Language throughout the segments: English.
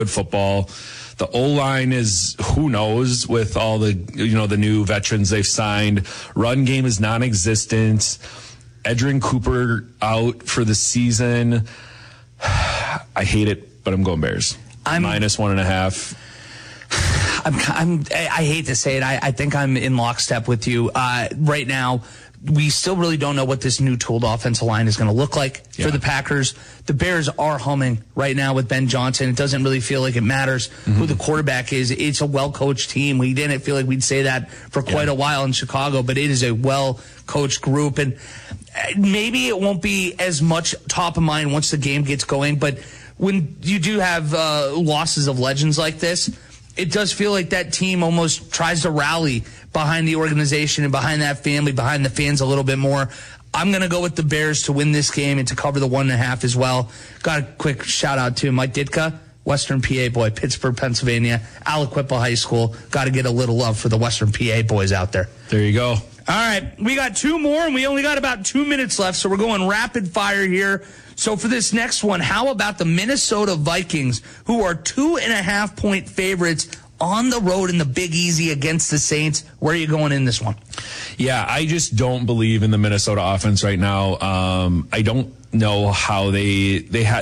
good football. The O-line is, who knows, with all the, the new veterans they've signed. Run game is non-existent. Edrin Cooper out for the season. I hate it, but I'm going Bears. Minus 1.5. I hate to say it. I think I'm in lockstep with you. Right now, we still really don't know what this new tooled offensive line is going to look like for the Packers. The Bears are humming right now with Ben Johnson. It doesn't really feel like it matters who the quarterback is. It's a well-coached team. We didn't feel like we'd say that for quite a while in Chicago, but it is a well-coached group. And maybe it won't be as much top of mind once the game gets going, but when you do have losses of legends like this, it does feel like that team almost tries to rally behind the organization and behind that family, behind the fans a little bit more. I'm going to go with the Bears to win this game and to cover the 1.5 as well. Got a quick shout out to Mike Ditka, Western PA boy, Pittsburgh, Pennsylvania, Aliquippa High School. Got to get a little love for the Western PA boys out there. There you go. All right, we got 2 more, and we only got about 2 minutes left, so we're going rapid fire here. So for this next one, how about the Minnesota Vikings, who are 2.5-point favorites on the road in the Big Easy against the Saints? Where are you going in this one? Yeah, I just don't believe in the Minnesota offense right now. I don't know how they're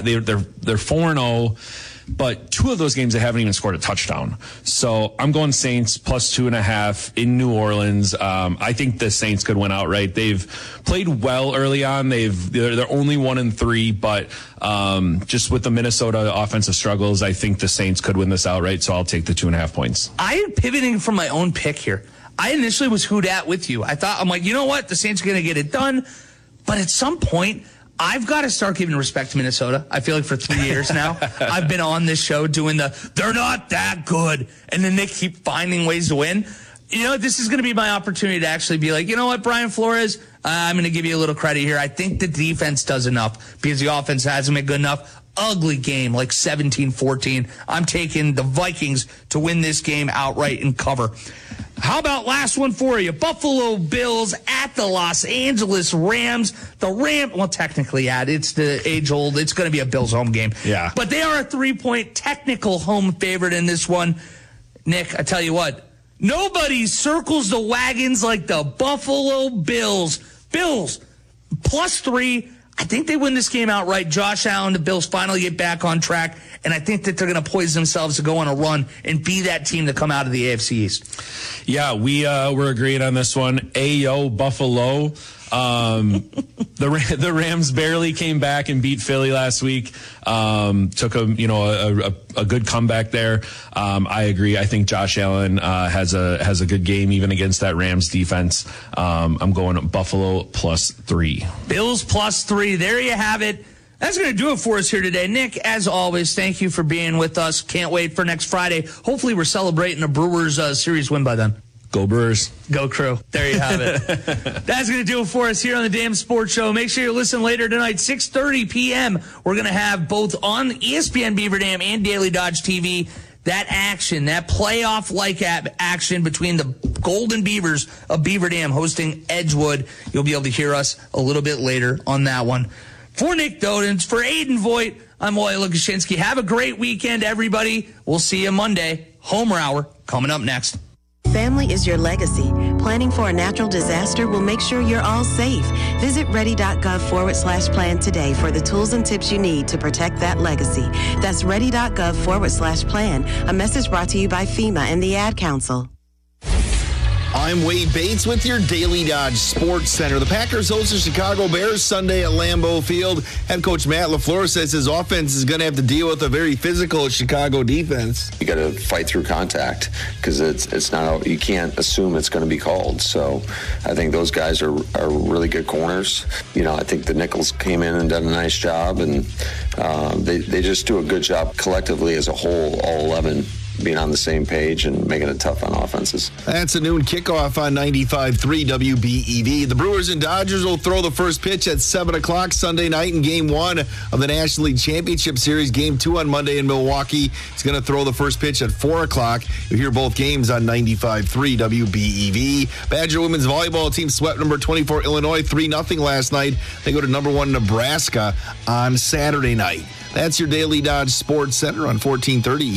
4-0. But 2 of those games, they haven't even scored a touchdown. So I'm going Saints plus 2.5 in New Orleans. I think the Saints could win outright. They've played well early on. They're only 1-3, but just with the Minnesota offensive struggles, I think the Saints could win this outright. So I'll take the 2.5 points. I am pivoting from my own pick here. I initially was who'd at with you. I'm like, you know what? The Saints are going to get it done. But at some point, I've got to start giving respect to Minnesota. I feel like for 3 years now, I've been on this show doing they're not that good, and then they keep finding ways to win. This is going to be my opportunity to actually be like, you know what, Brian Flores, I'm going to give you a little credit here. I think the defense does enough because the offense hasn't been good enough. Ugly game, like 17-14. I'm taking the Vikings to win this game outright and cover. How about last one for you? Buffalo Bills at the Los Angeles Rams. Well, technically, it's the age-old. It's going to be a Bills home game. Yeah. But they are a 3-point technical home favorite in this one. Nick, I tell you what, nobody circles the wagons like the Buffalo Bills. Bills, plus 3. I think they win this game outright. Josh Allen, the Bills finally get back on track, and I think that they're going to poise themselves to go on a run and be that team to come out of the AFC East. Yeah, we're agreed on this one. Ayo, Buffalo. The Rams barely came back and beat Philly last week. Took a good comeback there. I agree. I think Josh Allen has a good game even against that Rams defense. I'm going Buffalo plus 3. Bills plus 3. There you have it. That's going to do it for us here today. Nick, as always, thank you for being with us. Can't wait for next Friday. Hopefully we're celebrating a Brewers series win by then. Go Brewers. Go Crew. There you have it. That's going to do it for us here on the Damn Sports Show. Make sure you listen later tonight, 6:30 p.m. We're going to have both on ESPN Beaver Dam and Daily Dodge TV that action, that playoff-like action between the Golden Beavers of Beaver Dam hosting Edgewood. You'll be able to hear us a little bit later on that one. For Nick Dodens, for Aiden Voigt, I'm Wally Lukashinsky. Have a great weekend, everybody. We'll see you Monday. Homer Hour coming up next. Family is your legacy. Planning for a natural disaster will make sure you're all safe. Visit ready.gov/plan today for the tools and tips you need to protect that legacy. That's ready.gov/plan. A message brought to you by FEMA and the Ad Council. I'm Wade Bates with your Daily Dodge Sports Center. The Packers host the Chicago Bears Sunday at Lambeau Field. Head coach Matt LaFleur says his offense is going to have to deal with a very physical Chicago defense. You got to fight through contact because it's not, you can't assume it's going to be called. So I think those guys are really good corners. I think the Nichols came in and done a nice job, and they just do a good job collectively as a whole, all 11. Being on the same page and making it tough on offenses. That's a noon kickoff on 95.3 WBEV. The Brewers and Dodgers will throw the first pitch at 7 o'clock Sunday night in Game 1 of the National League Championship Series. Game 2 on Monday in Milwaukee. He's going to throw the first pitch at 4 o'clock. You'll hear both games on 95.3 WBEV. Badger women's volleyball team swept number 24 Illinois 3-0 last night. They go to number 1 Nebraska on Saturday night. That's your Daily Dodge Sports Center on 1430.